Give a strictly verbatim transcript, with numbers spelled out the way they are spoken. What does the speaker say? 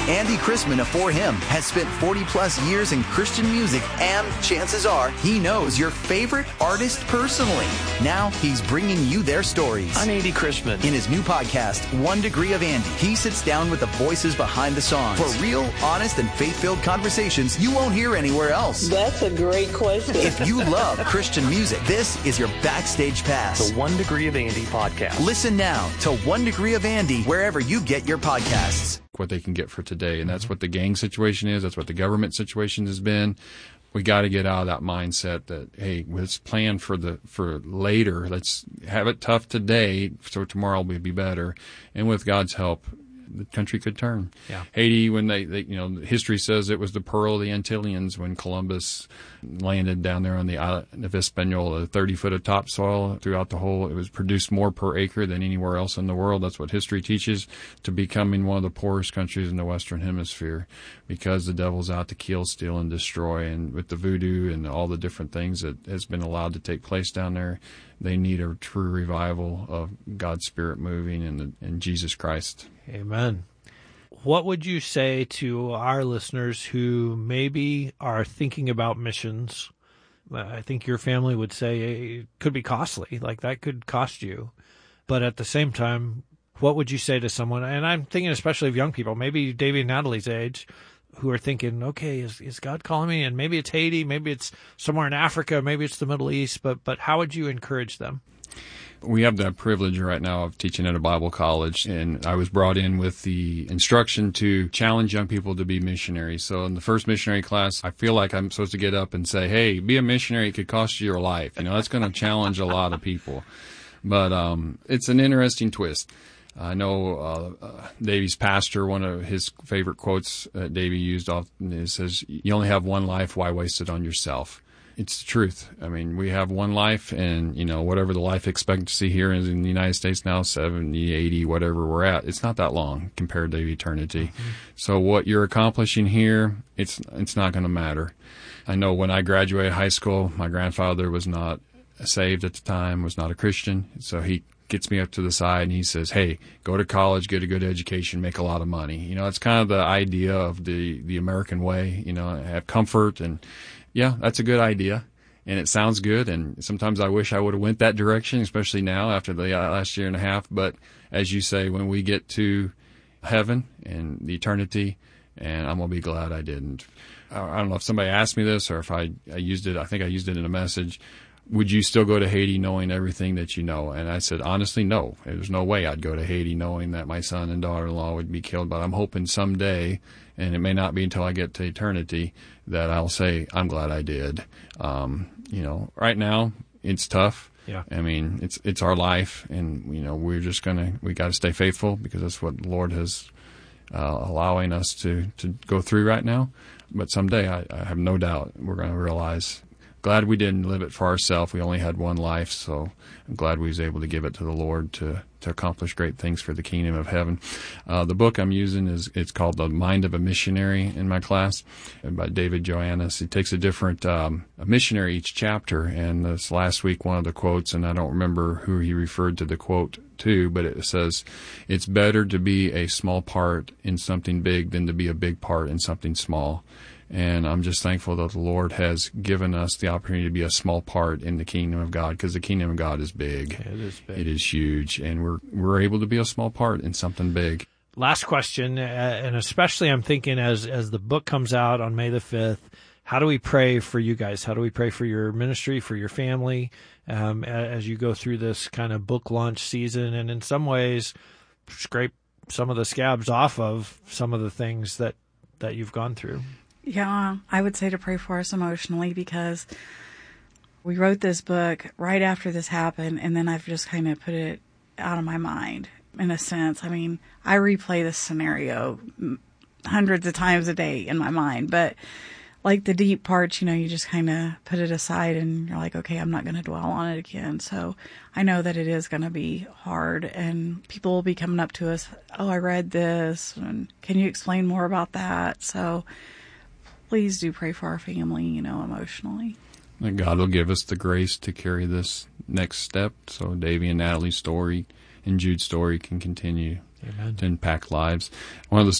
Andy Chrisman afore him has spent forty plus years in Christian music, and chances are he knows your favorite artist personally. Now he's bringing you their stories. I'm Andy Chrisman. In his new podcast, One Degree of Andy, he sits down with the voices behind the songs for real, honest, and faith-filled conversations you won't hear anywhere else. That's a great question. If you love Christian music, this is your backstage pass. The One Degree of Andy podcast. Listen now to One Degree of Andy wherever you get your podcasts. What they can get for today, and that's what the gang situation is. That's what the government situation has been. We got to get out of that mindset that, hey, let's plan for the for later. Let's have it tough today, so tomorrow will be better. And with God's help, the country could turn. Yeah. Haiti, when they, they, you know, history says it was the pearl of the Antillians when Columbus landed down there on the island of Hispaniola, thirty foot of topsoil throughout the whole. It was produced more per acre than anywhere else in the world. That's what history teaches, to becoming one of the poorest countries in the Western Hemisphere, because the devil's out to kill, steal, and destroy. And with the voodoo and all the different things that has been allowed to take place down there, they need a true revival of God's Spirit moving and, and Jesus Christ. Amen. What would you say to our listeners who maybe are thinking about missions? I think your family would say it could be costly, like that could cost you. But at the same time, what would you say to someone? And I'm thinking especially of young people, maybe Davey and Natalie's age, who are thinking, okay, is, is God calling me? And maybe it's Haiti, maybe it's somewhere in Africa, maybe it's the Middle East, but but how would you encourage them? We have the privilege right now of teaching at a Bible college, and I was brought in with the instruction to challenge young people to be missionaries. So in the first missionary class, I feel like I'm supposed to get up and say, hey, be a missionary. It could cost you your life. You know, that's going to challenge a lot of people. But um, it's an interesting twist. I know uh, uh, Davey's pastor, one of his favorite quotes that Davey used often is, says, you only have one life, why waste it on yourself? It's the truth. I mean, we have one life, and, you know, whatever the life expectancy here is in the United States now, seventy, eighty, whatever we're at, it's not that long compared to eternity. Mm-hmm. So what you're accomplishing here, it's it's not going to matter. I know when I graduated high school, my grandfather was not saved at the time, was not a Christian, so he gets me up to the side and he says, hey, go to college, get a good education, make a lot of money. You know, it's kind of the idea of the, the American way, you know, have comfort. And yeah, that's a good idea. And it sounds good. And sometimes I wish I would have went that direction, especially now after the last year and a half. But as you say, when we get to heaven and the eternity, and I'm going to be glad I didn't. I don't know if somebody asked me this or if I, I used it. I think I used it in a message. Would you still go to Haiti knowing everything that you know? And I said, honestly, no. There's no way I'd go to Haiti knowing that my son and daughter-in-law would be killed. But I'm hoping someday, and it may not be until I get to eternity, that I'll say, I'm glad I did. Um, you know, right now, it's tough. Yeah. I mean, it's it's our life, and, you know, we're just going to, we got to stay faithful because that's what the Lord has uh, allowing us to, to go through right now. But someday, I, I have no doubt, we're going to realize, glad we didn't live it for ourselves. We only had one life, so I'm glad we was able to give it to the Lord to, to accomplish great things for the kingdom of heaven. Uh, the book I'm using is it's called The Mind of a Missionary in my class, by David Joannis. He takes a different um, a missionary each chapter, and this last week one of the quotes, and I don't remember who he referred to the quote to, but it says, it's better to be a small part in something big than to be a big part in something small. And I'm just thankful that the Lord has given us the opportunity to be a small part in the kingdom of God, because the kingdom of God is big. It is big. It is huge, and we're we're able to be a small part in something big. Last question, uh, and especially I'm thinking as as the book comes out on May the fifth, how do we pray for you guys? How do we pray for your ministry, for your family, um, as you go through this kind of book launch season, and in some ways scrape some of the scabs off of some of the things that, that you've gone through? Yeah, I would say to pray for us emotionally, because we wrote this book right after this happened, and then I've just kind of put it out of my mind, in a sense. I mean, I replay this scenario hundreds of times a day in my mind, but like the deep parts, you know, you just kind of put it aside and you're like, okay, I'm not going to dwell on it again. So I know that it is going to be hard, and people will be coming up to us, oh, I read this, and can you explain more about that? So please do pray for our family, you know, emotionally. And God will give us the grace to carry this next step, so Davey and Natalie's story and Jude's story can continue. Amen. To impact lives. One of the